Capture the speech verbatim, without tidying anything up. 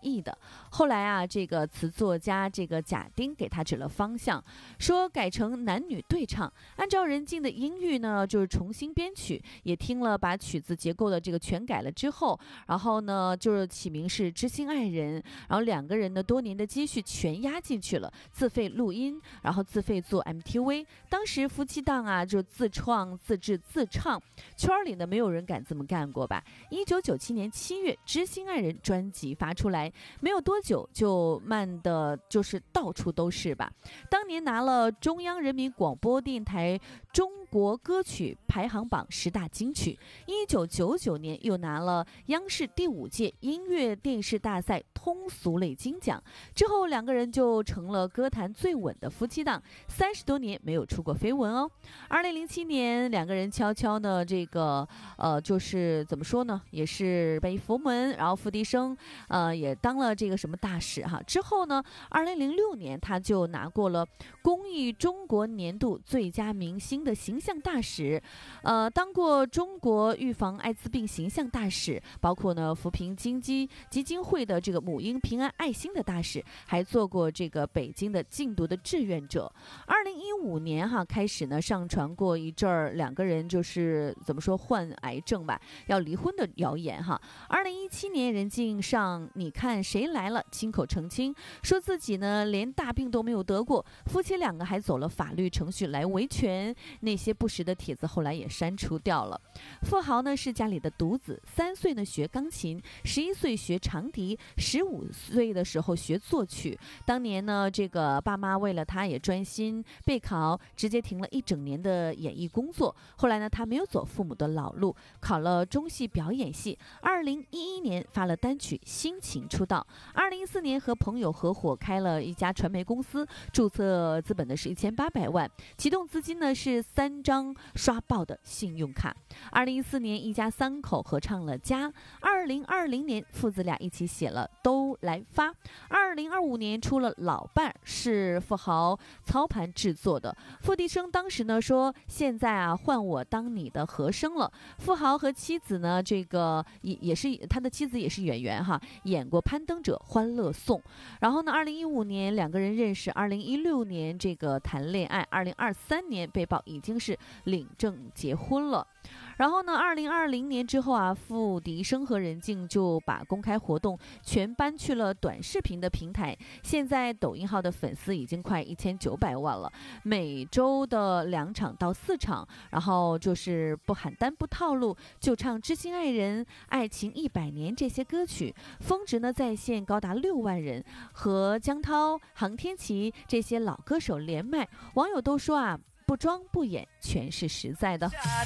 意的。后来啊，这个词作家这个贾丁给他指了方向，说改成男女对唱，按照任静的音域呢，就是重新编曲，也听了把曲子结构的这个全改了之后，然后呢就是起名是知心爱人，然后两个人呢多年的积蓄全压进去了，自费录音，然后自费做 M T V。当时夫妻档啊就自创自制自唱，圈里呢没有人敢这么干过吧。一九九七年七月，知心爱人专辑发出来，没有多久就慢的就是到处都是吧。当年拿了中央人民广播电台中国歌曲排行榜十大金曲，一九九九年又拿了央视第五届音乐电视大赛通俗类金奖。之后两个人就成了歌坛最稳的夫妻档，三十多年没有出过绯闻哦。二零零七年，两个人悄悄呢，这个呃，就是怎么说呢，也是被佛门，然后付笛声，呃，也当了这个什么大使哈。之后呢，二零零六年他就拿过了公益中国年度最佳明星的形象大使，呃，当过中国预防艾滋病形象大使，包括呢扶贫经济基金会的这个母婴平安爱心的大使，还做过这个北京的禁毒的志愿者。二零一五年哈开始呢上传过一阵儿两个人就是怎么说患癌症吧要离婚的谣言哈。二零一七年任静上你看谁来了亲口澄清，说自己呢连大病都没有得过，夫妻两个还走了法律程序来维权，那些不实的帖子后来也删除掉了。富豪呢是家里的独子，三岁呢学钢琴，十一岁学长笛，十五岁的时候学作曲。当年呢这个爸妈为了他也专心备考，直接停了一整年的演艺工作。后来呢他没有走父母的老路，考了中戏表演系。二零一一年发了单曲《心情》出道。二零一四年和朋友合伙开了一家传媒公司，注册资本呢是一千八百万，启动资金呢是三张刷爆的信用卡。二零一四年一家三口合唱了《家》，二零二零年父子俩一起写了《都来发》，二零二五年出了《老伴儿》，是富豪操盘制作的。付笛声当时呢说，现在啊换我当你的和声了。富豪和妻子呢，这个也也是他的妻子也是演员哈，演过《攀登者》《欢乐颂》。然后呢，二零一五年两个人认识，二零一六年这个谈恋爱，二零二三年被曝已经是领证结婚了。然后呢，二零二零年之后啊，付笛声和任静就把公开活动全搬去了短视频的平台。现在抖音号的粉丝已经快一千九百万了，每周的两场到四场，然后就是不喊单不套路，就唱《知心爱人》《爱情一百年》这些歌曲，峰值呢在线高达六万人，和江涛、杭天琪这些老歌手连麦。网友都说啊，不装不演，全是实在的。